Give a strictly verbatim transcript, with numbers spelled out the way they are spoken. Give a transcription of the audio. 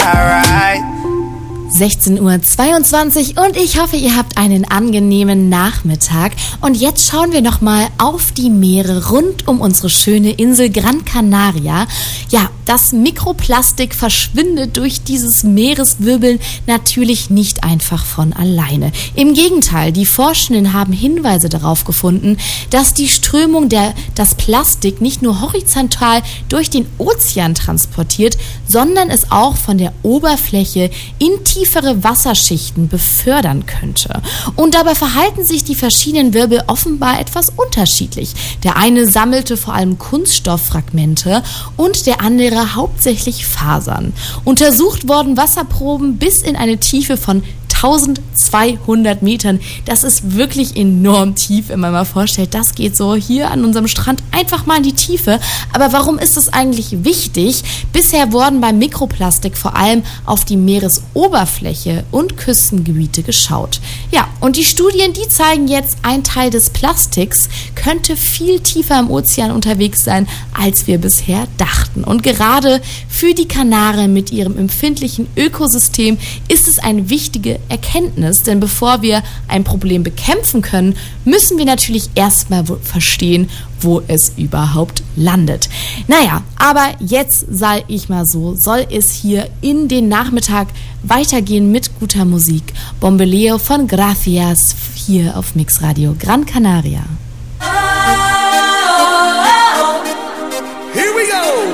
alright. sechzehn Uhr zweiundzwanzig und ich hoffe, ihr habt einen angenehmen Nachmittag. Und jetzt schauen wir nochmal auf die Meere rund um unsere schöne Insel Gran Canaria. Ja, das Mikroplastik verschwindet durch dieses Meereswirbeln natürlich nicht einfach von alleine. Im Gegenteil, die Forschenden haben Hinweise darauf gefunden, dass die Strömung der das Plastik nicht nur horizontal durch den Ozean transportiert, sondern es auch von der Oberfläche in tiefere Wasserschichten befördern könnte. Und dabei verhalten sich die verschiedenen Wirbel offenbar etwas unterschiedlich. Der eine sammelte vor allem Kunststofffragmente und der andere hauptsächlich Fasern. Untersucht wurden Wasserproben bis in eine Tiefe von eintausendzweihundert Metern. Das ist wirklich enorm tief, wenn man mal vorstellt, das geht so hier an unserem Strand einfach mal in die Tiefe. Aber warum ist das eigentlich wichtig? Bisher wurden beim Mikroplastik vor allem auf die Meeresoberfläche und Küstengebiete geschaut. Ja, und die Studien, die zeigen jetzt, ein Teil des Plastiks könnte viel tiefer im Ozean unterwegs sein, als wir bisher dachten. Und gerade für die Kanaren mit ihrem empfindlichen Ökosystem ist es eine wichtige Erkenntnis, denn bevor wir ein Problem bekämpfen können, müssen wir natürlich erstmal verstehen, wo es überhaupt landet. Naja, aber jetzt sei ich mal so, soll es hier in den Nachmittag weitergehen mit guter Musik. Bomboleo von Gracias hier auf Mix Radio Gran Canaria.